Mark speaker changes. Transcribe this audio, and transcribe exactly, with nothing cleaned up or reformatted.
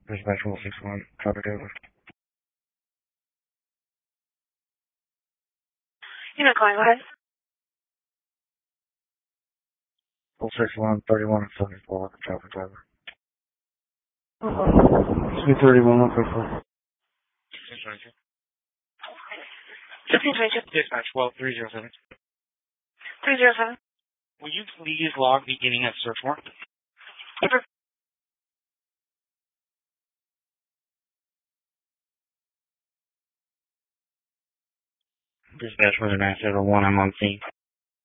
Speaker 1: Dispatch one six one, traffic over.
Speaker 2: You know, going, go ahead.
Speaker 1: one six one, thirty-one and seventy-four, traffic driver.
Speaker 2: Uh-huh.
Speaker 1: two thirty-one, one fifty-four.
Speaker 2: fifteen twenty-two.
Speaker 1: Dispatch twelve three zero seven.
Speaker 2: three zero seven.
Speaker 1: Will you please log beginning of search warrant?
Speaker 2: Paper.
Speaker 1: Dispatch was a nine seven one, I'm on scene.